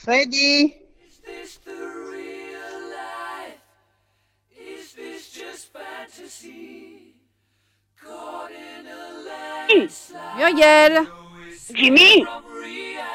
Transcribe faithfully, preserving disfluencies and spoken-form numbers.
Freddy. Is this the real life? Is this just fantasy? Caught in a landslide. Muriel! No escape Jimmy. from